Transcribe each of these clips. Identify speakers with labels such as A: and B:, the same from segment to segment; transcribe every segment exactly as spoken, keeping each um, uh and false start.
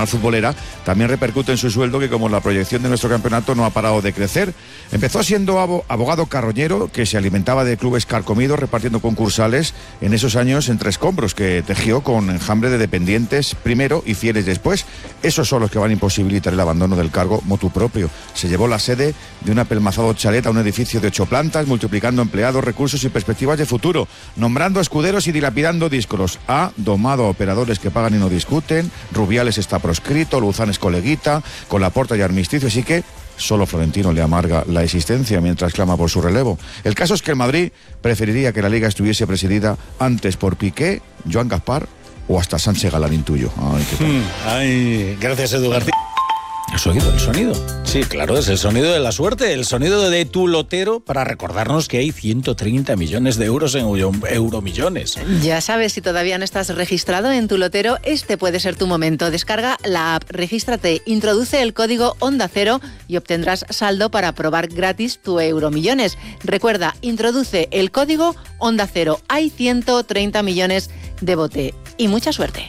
A: patronal futbolera también repercute en su sueldo, que como la proyección de nuestro campeonato no ha parado de crecer. Empezó siendo abogado carroñero que se alimentaba de clubes carcomidos repartiendo concursales en esos años entre escombros que tejió con enjambre de dependientes primero y fieles después. Esos son los que van a imposibilitar el abandono del cargo motu propio. Se llevó la sede de un apelmazado chalet a un edificio de ocho plantas, multiplicando empleados, recursos y perspectivas de futuro, nombrando escuderos y dilapidando díscolos. Ha domado a operadores que pagan y no discuten, Rubiales está proscrito, Luzán es coleguita, con Laporta y armisticio, así que solo Florentino le amarga la existencia mientras clama por su relevo. El caso es que el Madrid preferiría que la Liga estuviese presidida antes por Piqué, Joan Gaspar o hasta Sánchez Galán, intuyo. Ay, qué tal.
B: Mm, ay, gracias, Edu García. ¿Has oído el sonido? Sí, claro, es el sonido de la suerte, el sonido de tu lotero para recordarnos que hay ciento treinta millones de euros en euromillones.
C: Ya sabes, si todavía no estás registrado en tu lotero, este puede ser tu momento. Descarga la app, regístrate, introduce el código Onda Cero y obtendrás saldo para probar gratis tu euromillones. Recuerda, introduce el código Onda Cero. Hay ciento treinta millones de bote y mucha suerte.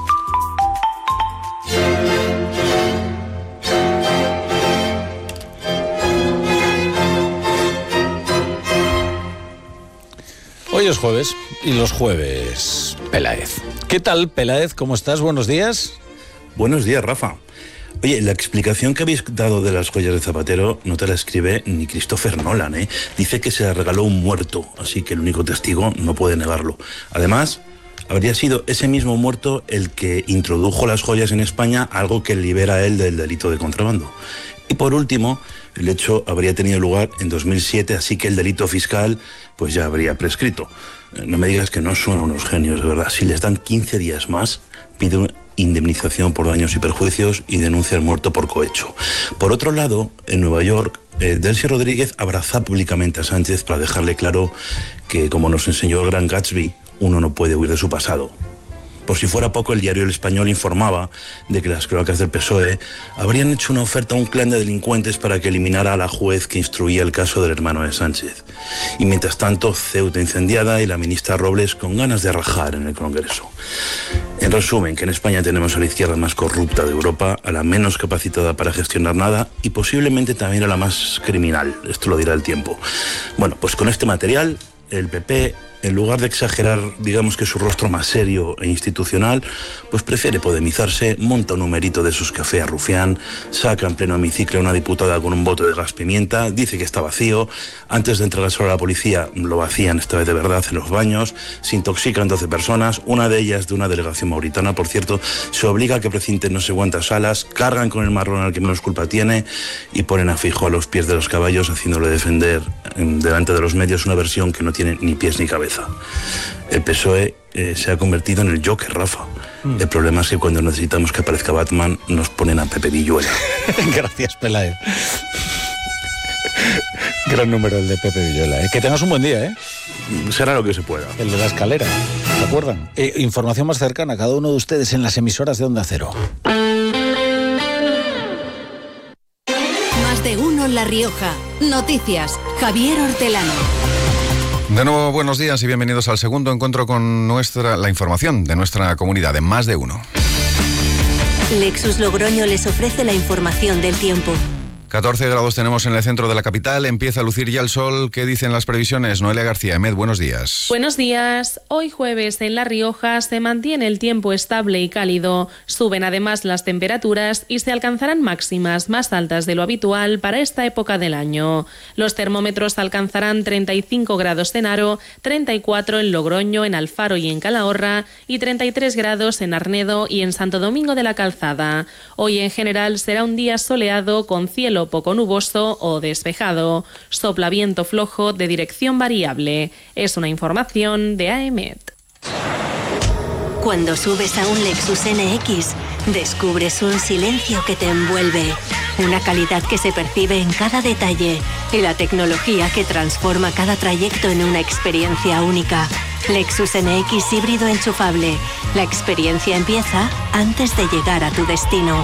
B: Hoy es jueves y los jueves, Peláez. ¿Qué tal, Peláez? ¿Cómo estás? Buenos días.
D: Buenos días, Rafa. Oye, la explicación que habéis dado de las joyas de Zapatero no te la escribe ni Christopher Nolan, ¿eh? Dice que se la regaló un muerto, así que el único testigo no puede negarlo. Además, habría sido ese mismo muerto el que introdujo las joyas en España, algo que libera a él del delito de contrabando. Y por último, el hecho habría tenido lugar en dos mil siete, así que el delito fiscal pues ya habría prescrito. No me digas que no son unos genios, de verdad. Si les dan quince días más, pide una indemnización por daños y perjuicios y denuncia al muerto por cohecho. Por otro lado, en Nueva York, eh, Delcy Rodríguez abraza públicamente a Sánchez para dejarle claro que, como nos enseñó el gran Gatsby, uno no puede huir de su pasado. Por si fuera poco, el diario El Español informaba de que las cloacas del P S O E habrían hecho una oferta a un clan de delincuentes para que eliminara a la juez que instruía el caso del hermano de Sánchez. Y mientras tanto, Ceuta incendiada y la ministra Robles con ganas de rajar en el Congreso. En resumen, que en España tenemos a la izquierda más corrupta de Europa, a la menos capacitada para gestionar nada y posiblemente también a la más criminal. Esto lo dirá el tiempo. Bueno, pues con este material, el P P, en lugar de exagerar, digamos que su rostro más serio e institucional, pues prefiere podemizarse, monta un numerito de sus café a rufián, saca en pleno hemiciclo a una diputada con un bote de gas pimienta, dice que está vacío, antes de entregárselo a la policía lo vacían esta vez de verdad en los baños, se intoxican doce personas, una de ellas de una delegación mauritana, por cierto, se obliga a que precinten no sé cuántas salas, cargan con el marrón al que menos culpa tiene y ponen a fijo a los pies de los caballos, haciéndole defender delante de los medios una versión que no tiene ni pies ni cabeza. El P S O E eh, se ha convertido en el Joker, Rafa. Mm. El problema es que cuando necesitamos que aparezca Batman nos ponen a Pepe Villuela.
B: Gracias, Peláez. Gran número el de Pepe Villuela, ¿eh? Que tengas un buen día, ¿eh?
D: Será lo que se pueda.
B: El de la escalera, ¿se acuerdan? Eh, información más cercana a cada uno de ustedes en las emisoras de Onda Cero.
E: Más de uno en La Rioja. Noticias. Javier Hortelano.
F: De nuevo, buenos días y bienvenidos al segundo encuentro con nuestra la información de nuestra comunidad en Más de Uno.
E: Lexus Logroño les ofrece la información del tiempo.
F: catorce grados tenemos en el centro de la capital, empieza a lucir ya el sol. ¿Qué dicen las previsiones? Noelia García, Emed, buenos días.
G: Buenos días. Hoy jueves en La Rioja se mantiene el tiempo estable y cálido. Suben además las temperaturas y se alcanzarán máximas más altas de lo habitual para esta época del año. Los termómetros alcanzarán treinta y cinco grados en Haro, treinta y cuatro en Logroño, en Alfaro y en Calahorra y treinta y tres grados en Arnedo y en Santo Domingo de la Calzada. Hoy en general será un día soleado con cielo poco nuboso o despejado. Sopla viento flojo de dirección variable. Es una información de A E M E T.
E: Cuando subes a un Lexus N X, descubres un silencio que te envuelve, una calidad que se percibe en cada detalle y la tecnología que transforma cada trayecto en una experiencia única. Lexus N X híbrido enchufable. La experiencia empieza antes de llegar a tu destino.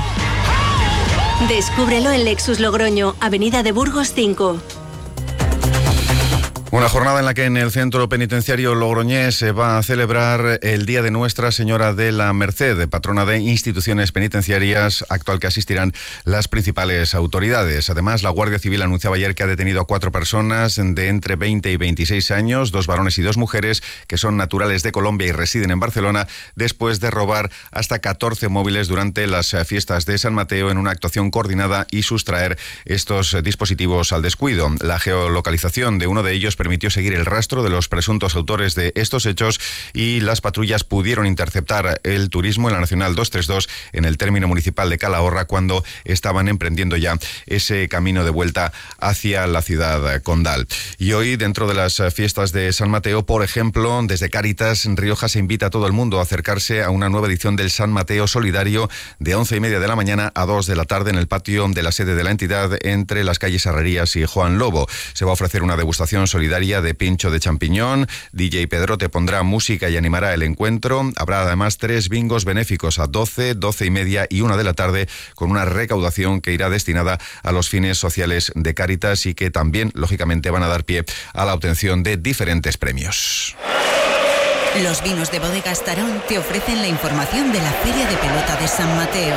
E: Descúbrelo en Lexus Logroño, Avenida de Burgos cinco.
F: Una jornada en la que en el centro penitenciario logroñés se va a celebrar el Día de Nuestra Señora de la Merced, patrona de instituciones penitenciarias, acto al que asistirán las principales autoridades. Además, la Guardia Civil anunciaba ayer que ha detenido a cuatro personas de entre veinte y veintiséis años, dos varones y dos mujeres, que son naturales de Colombia y residen en Barcelona, después de robar hasta catorce móviles durante las fiestas de San Mateo en una actuación coordinada y sustraer estos dispositivos al descuido. La geolocalización de uno de ellos permitió seguir el rastro de los presuntos autores de estos hechos y las patrullas pudieron interceptar el turismo en la Nacional doscientos treinta y dos en el término municipal de Calahorra cuando estaban emprendiendo ya ese camino de vuelta hacia la ciudad condal. Y hoy, dentro de las fiestas de San Mateo, por ejemplo, desde Cáritas Rioja se invita a todo el mundo a acercarse a una nueva edición del San Mateo Solidario de once y media de la mañana a dos de la tarde en el patio de la sede de la entidad entre las calles Herrerías y Juan Lobo. Se va a ofrecer una degustación solidaria de pincho de champiñón, D J Pedrote pondrá música y animará el encuentro. Habrá además tres bingos benéficos a doce, doce y media y una de la tarde, con una recaudación que irá destinada a los fines sociales de Cáritas y que también, lógicamente, van a dar pie a la obtención de diferentes premios.
H: Los vinos de Bodegas Tarón te ofrecen la información de la Feria de Pelota de San Mateo.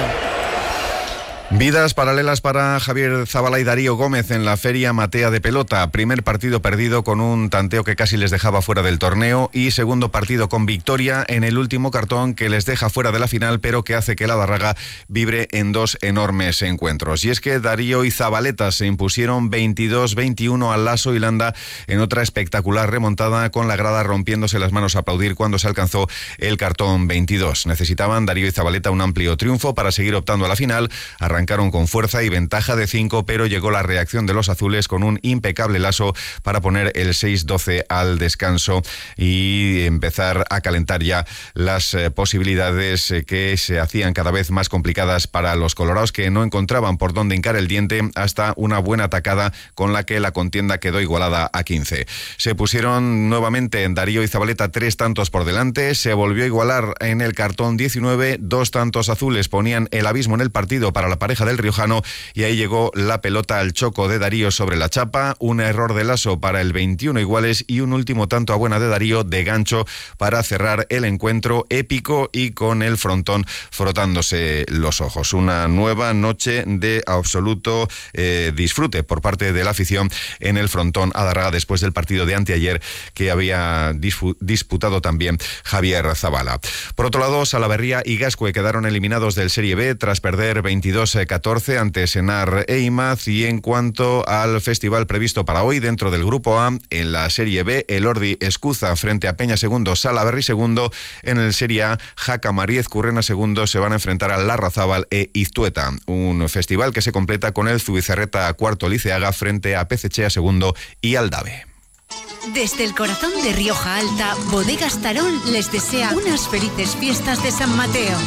F: Vidas paralelas para Javier Zabala y Darío Gómez en la Feria Matea de Pelota. Primer partido perdido con un tanteo que casi les dejaba fuera del torneo y segundo partido con victoria en el último cartón que les deja fuera de la final, pero que hace que la Darraga vibre en dos enormes encuentros. Y es que Darío y Zabaleta se impusieron veintidós veintiuno al Lasso y Landa en otra espectacular remontada, con la grada rompiéndose las manos a aplaudir cuando se alcanzó el cartón veintidós. Necesitaban Darío y Zabaleta un amplio triunfo para seguir optando a la final. Arrancaron con fuerza y ventaja de cinco, pero llegó la reacción de los azules con un impecable Lasso para poner el seis doce al descanso y empezar a calentar ya las eh, posibilidades eh, que se hacían cada vez más complicadas para los colorados, que no encontraban por dónde hincar el diente hasta una buena atacada con la que la contienda quedó igualada a quince. Se pusieron nuevamente en Darío y Zabaleta tres tantos por delante, se volvió a igualar en el cartón diecinueve, dos tantos azules ponían el abismo en el partido para la pareja del riojano y ahí llegó la pelota al choco de Darío sobre la chapa, un error de Lasso para el veintiuno iguales y un último tanto a buena de Darío de gancho para cerrar el encuentro épico y con el frontón frotándose los ojos. Una nueva noche de absoluto eh, disfrute por parte de la afición en el frontón Adarraga después del partido de anteayer que había dispu- disputado también Javier Zabala. Por otro lado, Salaverría y Gascue quedaron eliminados del Serie B tras perder veintidós catorce ante Senar e Imaz. Y en cuanto al festival previsto para hoy dentro del Grupo A, en la Serie B, el Ordi Escuza frente a Peña segundo, Salaberry segundo. En el Serie A, Jaca Mariez Currena segundo se van a enfrentar a Larrazábal e Iztueta. Un festival que se completa con el Zubizarreta cuarto Liceaga frente a Pecechea segundo y Aldave.
H: Desde el corazón de Rioja Alta, Bodegas Tarón les desea unas felices fiestas de San Mateo.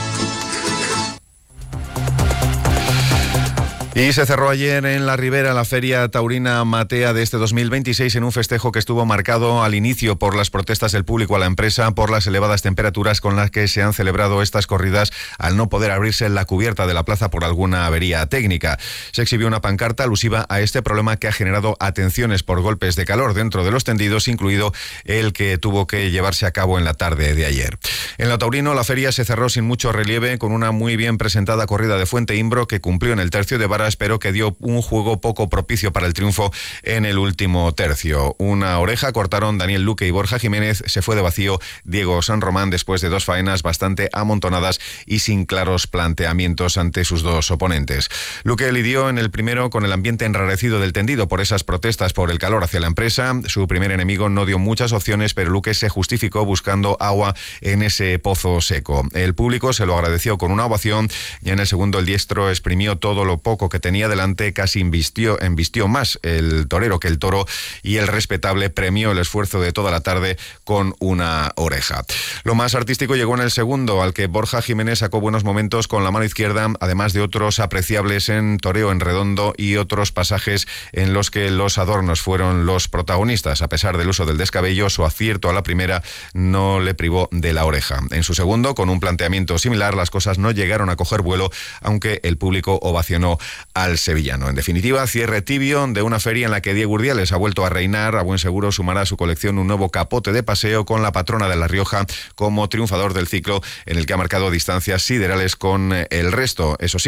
F: Y se cerró ayer en la Ribera la Feria Taurina Matea de este dos mil veintiséis en un festejo que estuvo marcado al inicio por las protestas del público a la empresa por las elevadas temperaturas con las que se han celebrado estas corridas al no poder abrirse la cubierta de la plaza por alguna avería técnica. Se exhibió una pancarta alusiva a este problema que ha generado atenciones por golpes de calor dentro de los tendidos, incluido el que tuvo que llevarse a cabo en la tarde de ayer. En lo taurino, la feria se cerró sin mucho relieve con una muy bien presentada corrida de Fuente Imbro que cumplió en el tercio de varas, pero que dio un juego poco propicio para el triunfo en el último tercio. Una oreja cortaron Daniel Luque y Borja Jiménez, se fue de vacío Diego San Román después de dos faenas bastante amontonadas y sin claros planteamientos ante sus dos oponentes. Luque lidió en el primero con el ambiente enrarecido del tendido por esas protestas por el calor hacia la empresa. Su primer enemigo no dio muchas opciones, pero Luque se justificó buscando agua en ese pozo seco. El público se lo agradeció con una ovación y en el segundo el diestro exprimió todo lo poco que tenía delante, casi embistió, embistió más el torero que el toro y el respetable premió el esfuerzo de toda la tarde con una oreja. Lo más artístico llegó en el segundo, al que Borja Jiménez sacó buenos momentos con la mano izquierda, además de otros apreciables en toreo en redondo y otros pasajes en los que los adornos fueron los protagonistas. A pesar del uso del descabello, su acierto a la primera no le privó de la oreja. En su segundo, con un planteamiento similar, las cosas no llegaron a coger vuelo, aunque el público ovacionó al sevillano. En definitiva, cierre tibio de una feria en la que Diego Urdiales ha vuelto a reinar. A buen seguro sumará a su colección un nuevo capote de paseo con la patrona de La Rioja como triunfador del ciclo, en el que ha marcado distancias siderales con el resto. Eso sí,